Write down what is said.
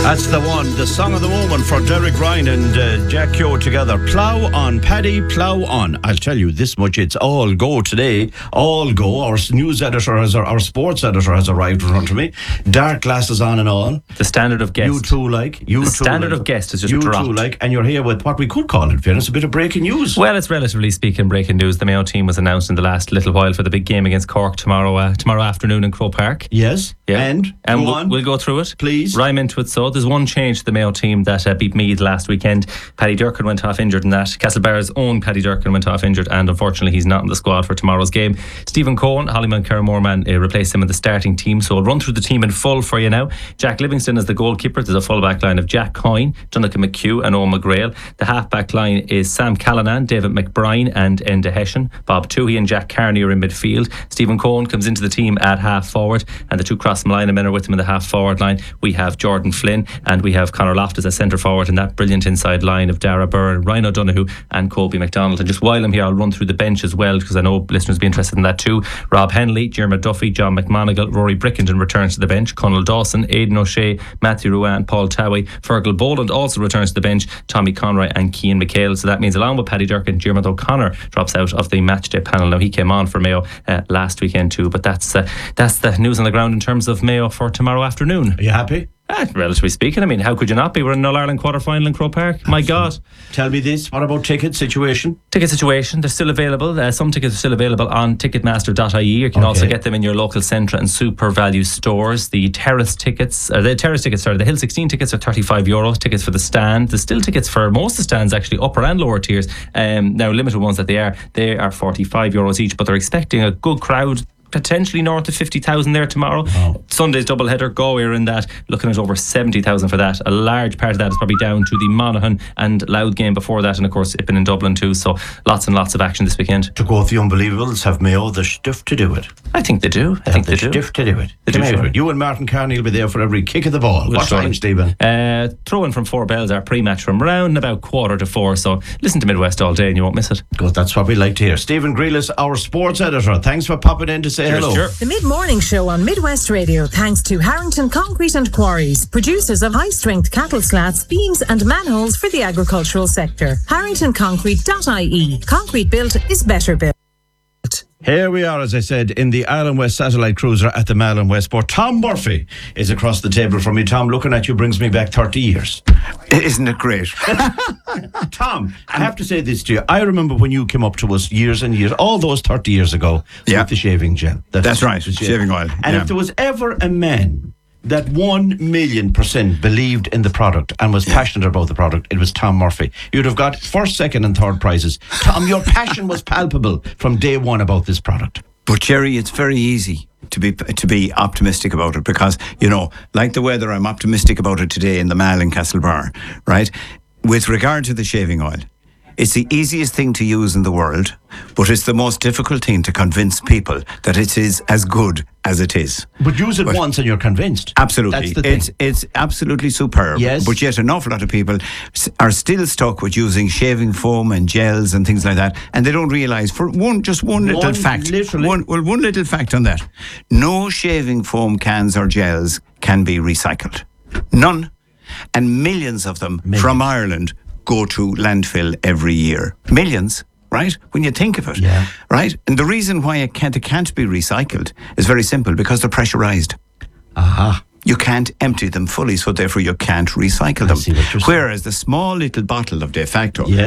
That's the one, the song of the moment for Derek Ryan and Jack Keogh together. Plough on, Paddy, plough on. I'll tell you this much, it's all go today. All go. Our news editor, our sports editor has arrived in front of me. Dark glasses on and all. The standard of guest. You too like. The standard of guest is just dropped. You too like. And you're here with what we could call, in fairness, a bit of breaking news. Well, it's relatively speaking breaking news. The Mayo team was announced in the last little while for the big game against Cork tomorrow afternoon in Croke Park. Yes. Yeah. And we'll go through it. Please. Rhyme into it. So there's one change to the Mayo team that beat Meath last weekend. Paddy Durkin went off injured in that. Castlebar's own Paddy Durkin went off injured, and unfortunately he's not in the squad for tomorrow's game. Stephen Cohen, Hollyman Kerr-Moorman replaced him in the starting team. So I'll run through the team in full for you now. Jack Livingston is the goalkeeper. There's a full back line of Jack Coyne, Jonathan McHugh and Owen McGrail. The half back line is Sam Callanan, David McBride and Enda Hession. Bob Toohey and Jack Carney are in midfield. Stephen Cohen comes into the team at half forward, and the two cross-line men are with him in the half forward line. We have Jordan Flynn and we have Conor Loftus as centre forward, and that brilliant inside line of Dara Byrne, Ryan O'Donoghue and Colby McDonald. And just while I'm here, I'll run through the bench as well, because I know listeners will be interested in that too. Rob Henley, Jeremy Duffy, John McMonigal, Rory Brickenden returns to the bench. Conal Dawson, Aidan O'Shea, Matthew Ruan, Paul Towie. Fergal Boland also returns to the bench. Tommy Conroy and Cian McHale. So that means along with Paddy Durkin, Diarmuid O'Connor drops out of the matchday panel. Now he came on for Mayo last weekend too, but that's the news on the ground in terms of Mayo for tomorrow afternoon. Are you happy? Relatively speaking, I mean, how could you not be? We're in an All-Ireland quarter-final in Croke Park. My God. Tell me this, what about ticket situation? Ticket situation, they're still available. Some tickets are still available on ticketmaster.ie. You can also get them in your local Centra and Super Value stores. The Hill 16 tickets are €35. Tickets for the stand. There's still tickets for most of the stands, actually, upper and lower tiers. Now, limited ones that they are €45 each, but they're expecting a good crowd. Potentially north of 50,000 there tomorrow. Wow. Sunday's doubleheader, Galway are in that, looking at over 70,000 for that. A large part of that is probably down to the Monaghan and Louth game before that, and of course Ippin in Dublin too. So lots and lots of action this weekend. To quote the Unbelievables, have Mayo the stuff to do it? I think they do. They have the stuff to do it. You and Martin Carney will be there for every kick of the ball. What time, Stephen? Throw-in from 4 bells, our pre-match from round about 3:45. So listen to Midwest all day and you won't miss it. Good, that's what we like to hear. Stephen Grealis, our sports editor. Thanks for popping in to say hello. Sure. The mid-morning show on Midwest Radio, thanks to Harrington Concrete and Quarries, producers of high-strength cattle slats, beams and manholes for the agricultural sector. HarringtonConcrete.ie. Concrete built is better built. Here we are, as I said, in the Island West Satellite Cruiser at the Malin Westport. Tom Murphy is across the table from me. Tom, looking at you brings me back 30 years. Isn't it great? Tom, I have to say this to you. I remember when you came up to us years and years, all those 30 years ago, with the shaving gel. That's right, shaving oil. And if there was ever a man that 1,000,000% believed in the product and was passionate about the product, it was Tom Murphy. You'd have got first, second and third prizes. Tom, your passion was palpable from day one about this product. But Jerry, it's very easy to be optimistic about it, because, you know, like the weather, I'm optimistic about it today in the Mall in Castlebar, right? With regard to the shaving oil, it's the easiest thing to use in the world, but it's the most difficult thing to convince people that it is as good as it is. But use it once and you're convinced. Absolutely. That's the thing. It's absolutely superb. Yes. But yet an awful lot of people are still stuck with using shaving foam and gels and things like that, and they don't realise, for one little fact. One little fact on that. No shaving foam cans or gels can be recycled. None. And millions of them from Ireland go to landfill every year. Millions, right? When you think of it, right? And the reason why it can't be recycled is very simple, because they're pressurized. Aha. You can't empty them fully, so therefore you can't recycle them. Whereas the small little bottle of De Facto